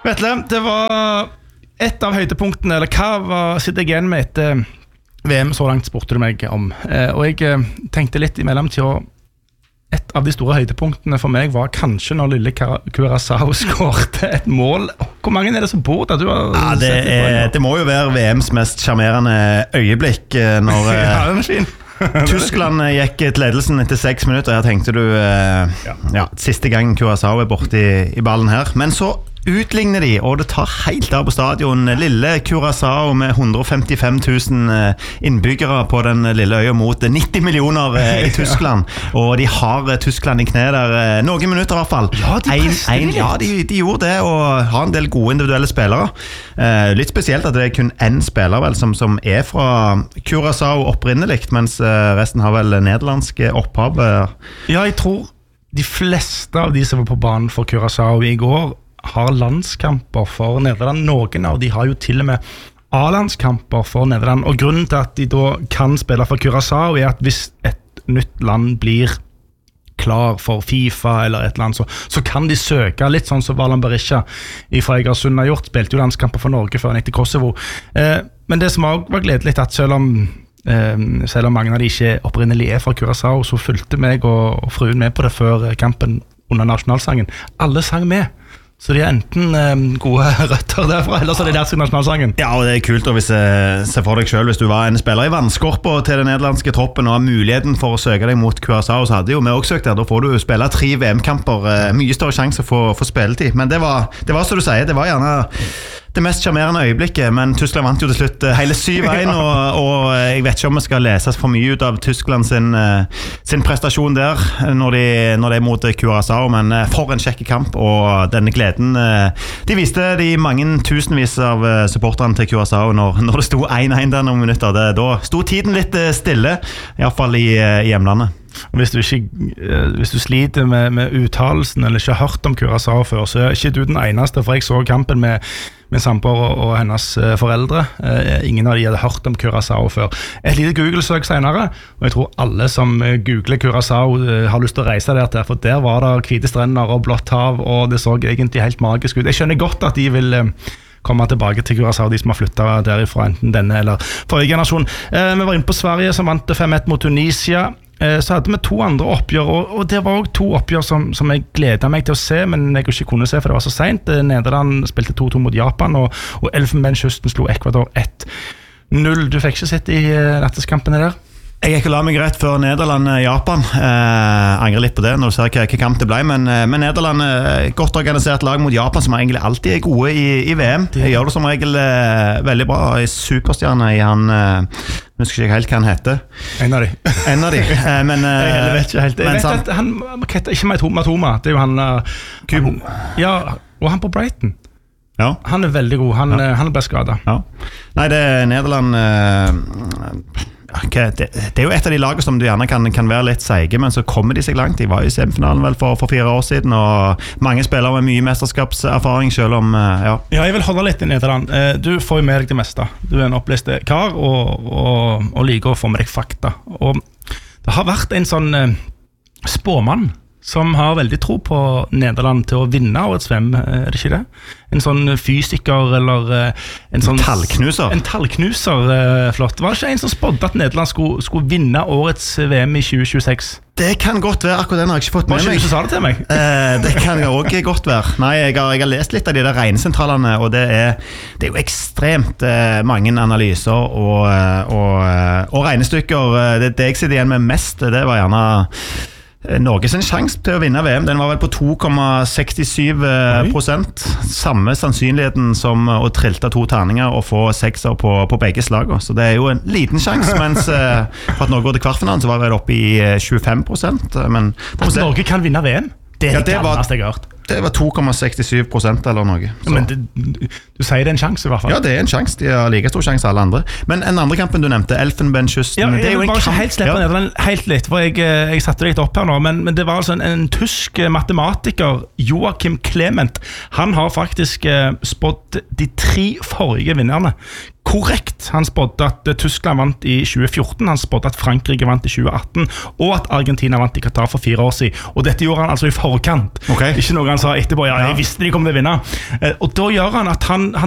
Vetle, det var et av høydepunktene, eller hva sitter jeg igjen med etter VM så langt spurte du meg om. Og jeg tenkte litt i mellomtiden, et av de store høydepunktene for meg var kanskje når lille Curaçao skårte et mål. Hvor mange det som bor der? Det må jo være VMs mest charmerende øyeblikk når ja, det var fin. Tyskland gikk til ledelsen etter 6 minutter. Her tenkte du siste gang Curaçao borte i ballen her. Men så utligner de, og det tar helt av på stadion. Lille Curaçao med 155 000 innbyggere på den lille øya mot 90 millioner i Tyskland. Og de har Tyskland i kne der noen minutter i hvert fall. Ja, de gjorde det, og har en del gode individuelle spillere. Litt spesielt at det kun en spiller vel, som er fra Curaçao opprinnelig, mens resten har vel nederlandske opphav. Ja, jeg tror de fleste av de som var på banen for Curaçao i går har landskamper for Nederland. Noen av de har jo til og med A-landskamper for Nederland, og grunnen til at de da kan spille for Curaçao er at hvis et nytt land blir klar for FIFA eller et eller annet, så kan de søke, litt sånn som Valan Berisha fra Egersund har gjort, spilte jo landskamper for Norge før han gikk til Kosovo. Men det som også var gledelig at selv om mange av de ikke opprinnelig fra Curaçao, så fulgte meg og fruen med på det før kampen under nasjonalsangen. Alle sang med. Så de er enten gode røtter derfra, eller så er de der til nasjonalsangen. Ja, og det er kult å se for deg selv, hvis du var en spiller i vannskorpa til den nederlandske troppen og har muligheten for å søke deg mot Curaçao, så hadde jo vi også søkt der. Da får du spille 3 VM-kamper, mye større sjanse for spilletid. Men det var som du sier, det var gjerne det mest charmerende øyeblikket, men Tyskland vant jo til slutt hele 7-1, og jeg vet ikke om vi skal leses for mye ut av Tyskland sin prestasjon der, når de er mot Curaçao, men for en kjekke kamp, og denne gleden, de viste de mange tusenvis av supporterne til Curaçao når det sto 1-1 der noen minutter. Da sto tiden litt stille, i hvert fall i hjemlandet. Og hvis du sliter med uttalelsen eller ikke har hørt om Curaçao før, så er ikke du den eneste, for jeg så kampen med samboer og hennes foreldre. Ingen av de hadde hørt om Curaçao før. Et lite Google-søk senere, og jeg tror alle som googler Curaçao har lyst til å reise der til, for der var det hvite strender og blått hav, og det så egentlig helt magisk ut. Jeg skjønner godt at de vil komme tilbake til Curaçao, de som har flyttet derifra, enten denne eller forrige generasjon. Vi var inne på Sverige, som vant 5-1 mot Tunisia. Så hadde vi 2 andre oppgjør, og det var også 2 oppgjør som jeg gledet meg til å se, men jeg ikke kunne se, for det var så sent. Nederland spilte 2-2 mot Japan, og Elfenbenskysten slo Ecuador 1-0. Du fikk ikke sett i natteskampene der? Jeg gikk og la meg rett før Nederland-Japan. Angrer litt på det når du ser hva kamp det ble, men Nederland godt organisert lag mot Japan, som egentlig alltid er gode i VM. Jeg gjør det som regel veldig bra. I superstjerne i han, jeg husker ikke helt hva han heter. En av de. Men jeg vet ikke helt. Jeg vet at han, ikke Matoma, det er jo han Kubo. Ja, og han på Brighton. Ja. Han er veldig god, han ble skadet. Ja. Nei, det er Nederland... Det er jo et av de lagene som du gjerne kan være litt seige, men så kommer de seg langt. De var i semifinalen vel for 4 år siden, og mange spillere med mye mesterskapserfaring, selv om, ja, jeg vil holde litt i Nederland. Du får jo med deg det meste. Du er en opplest kar, og liker å få med deg fakta. Og det har vært en sånn spåmann som har veldig tro på Nederland til å vinne årets VM, er det ikke det? En sånn fysiker, eller en sånn... tallknuser. En tallknuser, flott. Var det ikke en som spådde at Nederland skulle vinne årets VM i 2026? Det kan godt være, akkurat den har jeg ikke fått med meg. Var ikke du som sa det til meg? Det kan også godt være. Nei, jeg har lest litt av de der regnesentralene, og det er jo ekstremt mange analyser og regnestykker. Det jeg sitter igjen med mest, det var gjerne... Norges en sjanse til å vinne VM. Den var vel på 2,67%. Samme sannsynligheten som å trilte 2 terninger og få 6er på begge slag. Så det er jo en liten sjanse, mens for at Norge går til kvartfinalen så var det oppe i 25%. Men at Norge kan vinne VM? Det er det gladeste jeg har hørt. Det var 2,67% eller noe. Så. Men du sier det er en sjanse i hvert fall. Ja, det er en sjanse. De har like stor sjanse alle andre. Men en andre kampen du nevnte, Elfenbenskysten, det er jo en kamp. Ikke helt slippe Nederland helt litt, for jeg satte det litt opp her nå, men det var altså en tysk matematiker, Joachim Clement. Han har faktisk spådd de 3 forrige vinnerne. korrekt. Han spådde at Tyskland vant i 2014, han spådde at Frankrike vant i 2018, og at Argentina vant i Qatar for 4 år siden. Og dette gjorde han altså i forkant. Okay. Ikke noe han sa etterpå, jeg visste de kom til å vinne. Og da gjør han at han